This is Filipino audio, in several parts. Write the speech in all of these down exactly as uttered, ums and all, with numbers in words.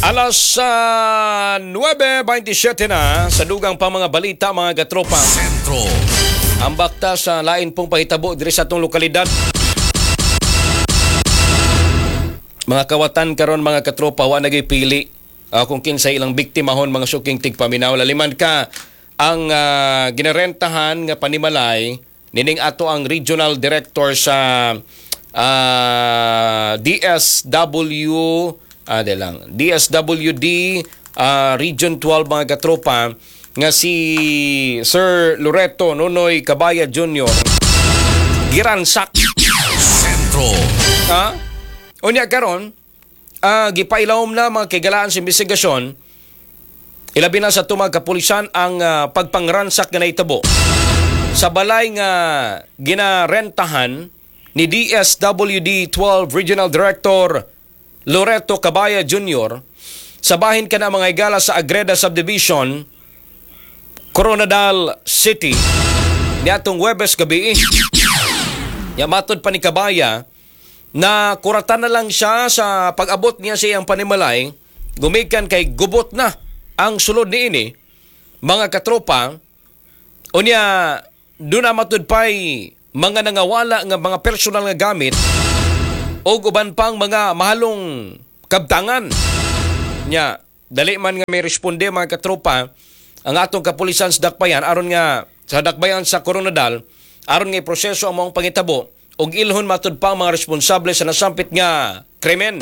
Alas uh, nuwebe baintisiete na sa dugang pa mga balita mga katropa. Sentro. Ang bakta sa lain pong pahitabo diri sa atong lokalidad. Mga kawatan karon mga katropa wa nagipili uh, kung kinsa ilang biktimahon mga suking tigpaminaw. Laliman ka ang uh, ginarentahan nga panimalay nining ato ang regional director sa uh, D S W Ah, de lang. D S W D uh, Region twelve mga katropa nga si Sir Loreto Nonoy Cabaya Junior giransak Sentro. ha unya karon uh, gipailawom na mga kagalaan sa investigasyon ilabi na sa tumag kapulisan ang uh, pagpangransak nga naitabo sa balay nga ginarentahan ni D S W D twelve Regional Director Loreto Cabaya Junior sa bahin ka na mga igala sa Agreda Subdivision, Coronadal City, niatong Huwebes gabi. Yamatod pa ni Cabaya na kuratan na lang siya sa pag-abot niya sa iyang panimalay, gumikan kay gubot na ang sulod ni ini, mga katropa, o niya doon na matod pa'y mga nangawala nga mga personal nga gamit o uban pang mga mahalong kabtangan nya dali man nga may responde mga katropa ang atong kapulisan sa Dakbayan aron nga sa Dakbayan sa Coronadal aron nga proseso ang mga pangitabo og ilhon matud pa ang mga responsable sa nasampit nga krimen.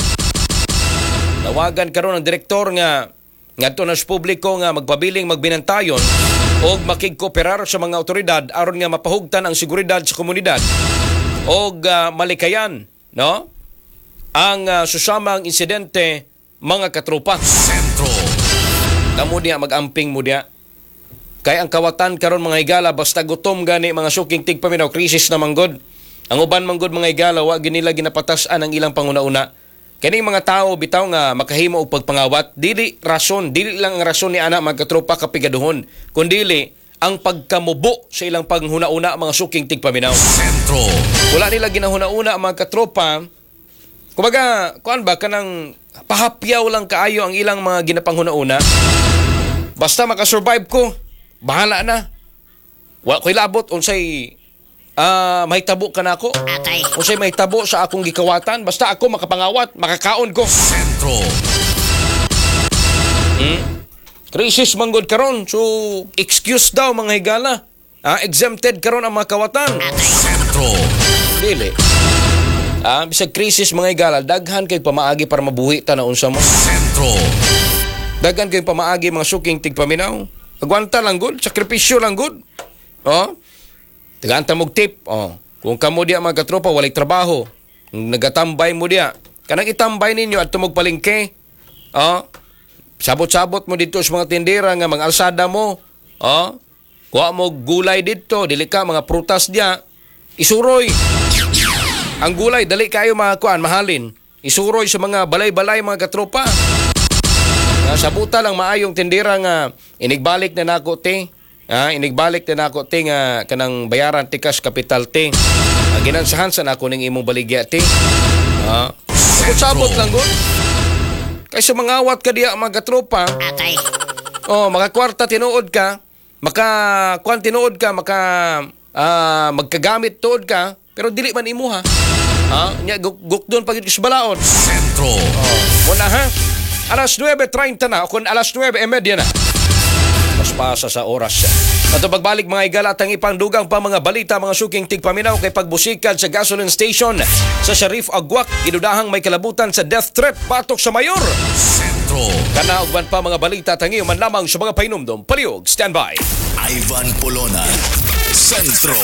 Tawagan karon ang direktor nga ngadto na sa publiko nga magpabiling magbinantayon og makigkooperar sa mga otoridad aron nga mapahugtan ang seguridad sa komunidad og uh, malikayan no ang uh, susamang insidente mga katropa. Sentro. Kamo diya mag-amping mo diya. Kay ang kawatan karon mga higala basta gutom gani mga suking tigpaminaw krisis na manggod. Ang uban manggod mga higala wa ginila ginapatasan ang ilang panguna-una. Kani mga tao bitaw nga makahimo og pagpangawat dili rason dili lang ang rason ni ana mga katropa kapigaduhon kundili ang pagkamubo sa ilang panghuna-una mga suking tigpaminaw. Sentro. Wala nila ginahuna-una mga katropa. Kumbaga, kuan ba kanang pahapyaw lang kaayo ang ilang mga ginapanghuna-una. Basta makasurvive ko, bahala na. Wa ko'y labot unsay uh, mahitabo ka na ako. Okay. Unsay mahitabo sa akong gikawatan, basta ako makapangawat, makakaon ko. Sentro. Hmm? Krisis manggod karon, so excuse daw mga higala. Ah, exempted karon ang mga kawatan. Sentro. Dili. Ah, bisag krisis mga higala, daghan kay pamaagi para mabuhi ta na unsa mo. Sentro. Daghan kay pamaagi mga suking tigpaminaw. Agwanta lang gud, sakripisyo lang gud. Oh. Tagaanta mog tip. Oh. Kung kamo diya mga katropa walay trabaho, nagatambay mo diya. Kanang itambay ninyo at tumog palengke. Oh. Sabot-sabot mo dito sa mga tindera nga mga alsada mo. Oh. Kuha mo gulay dito, dili ka mga prutas diya. Isuroy. Ang gulay, dali kayo mga kuan, mahalin. Isuroy sa mga balay-balay mga katropa. Sa buta lang maayong tindera nga inigbalik na nako te. Ha, inigbalik na nako te nga kanang bayaran ti cash capital te. Ang ginansahan sa nako ning imong baligya te. Ha. Sabot lang gud. Kay sa mga awat ka diya mga katropa. Okay. Oh, makakwarta tinuod ka, maka kuan tinuod ka, maka uh, magkagamit tuod ka, pero dili man imo ha. Ha? Nya gukdon pagit sa balaod. Sentro. Oh, muna ha. Alas nuwebe treinta na, o kung alas nuwebe e media na. Mas pasa sa oras. Ato pagbalik mga igala at ang ipangdugang pa mga balita mga suking tigpaminaw kay pagbusikad sa gasoline station sa Sharif Agwak, inudahang may kalabutan sa death threat patok sa mayor. Sentro. Kana ugban pa mga balita tangi man lamang sa mga painumdom. Paliog, standby. Ivan Pulona. Sentro.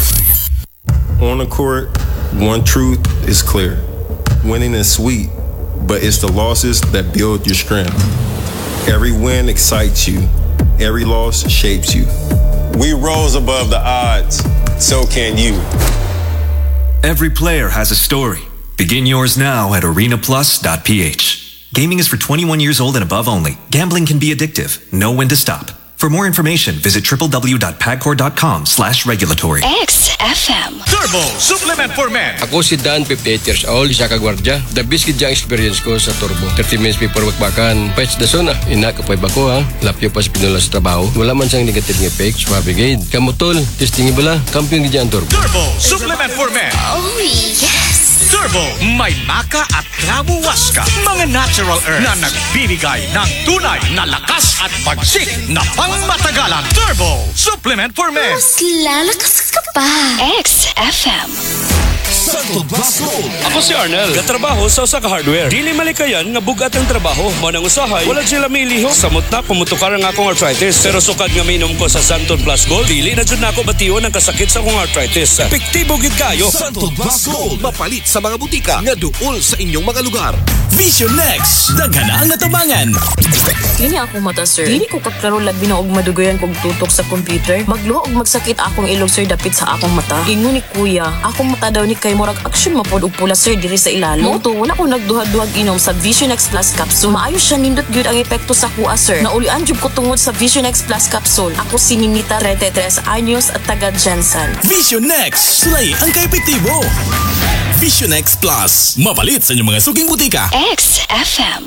On the court, one truth is clear. Winning is sweet, but it's the losses that build your strength. Every win excites you. Every loss shapes you. We rose above the odds. So can you. Every player has a story. Begin yours now at arena plus dot p h. Gaming is for twenty-one years old and above only. Gambling can be addictive. Know when to stop. For more information, visit w w w dot pagcor dot com slash regulatory. X F M. Turbo Supplement for Men. Ako si Dan, fifty-eight years old, isa ka gwardya. The best kid yung experience ko sa Turbo. thirty minutes before magbakan. Pets na suna. Ina, kapay ba ko ha? Lapyo pa sa pinula sa trabaho. Wala man siyang negative effect. Swabigate. Kamutol. Testingi bala. Kampiyon gid ang Turbo. Turbo Supplement for Men. Oh, yes. Turbo, may maka at clavo waska. Mga natural herbs na nagbibigay ng tunay na lakas at pagsik na pangmatagalan. Turbo Supplement for Men. Mas lalakas ka pa. X F M. Santo Bus Road. Ako si Arnel, katrabaho sa usa ka hardware. Dili malikayan nga bugat ang trabaho. Mo nang usahay, wala sila miliho. Samot na pumutukar ang akong arthritis. Pero sukad nga minom ko sa Santon Plus Gold, dili na jud nako bation ang kasakit sa akong arthritis. Epektibo gid kayo. Santo Bus Gold. Mapalit sa mga butika nga duol sa inyong mga lugar. Vision Next. Daghan ang natabangan. Dili ako mata, sir. Dili ko kaklaro labi na og madugoyan kog tutok sa computer. Magluho og magsakit akong ilog, sir, dapit sa akong mata. Ingon ni kuya, akong mata daw ni kay murag action mapod og pula, sir, diri sa ilalim. Mo to, wala ko nagduhad-duhag inom sa Vision X Plus capsule. Maayo siya nindot gyud ang epekto sa kuha, sir. Naulian jud ko tungod sa Vision X Plus capsule. Ako si Ninita Retetres Anyos at taga Jensen. Vision Next. Sulay ang kaepektibo. Vision X Plus. Mapalit sa inyong mga suking butika. X F M.